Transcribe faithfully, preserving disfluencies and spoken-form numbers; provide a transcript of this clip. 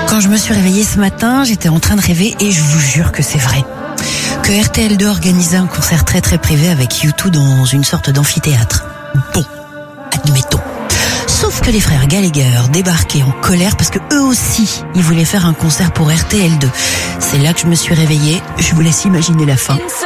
Quand je me suis réveillée ce matin, j'étais en train de rêver et je vous jure que c'est vrai. Que R T L deux organisait un concert très très privé avec U deux dans une sorte d'amphithéâtre. Bon, admettons. Sauf que les frères Gallagher débarquaient en colère parce que eux aussi, ils voulaient faire un concert pour R T L deux. C'est là que je me suis réveillée. Je vous laisse imaginer la fin.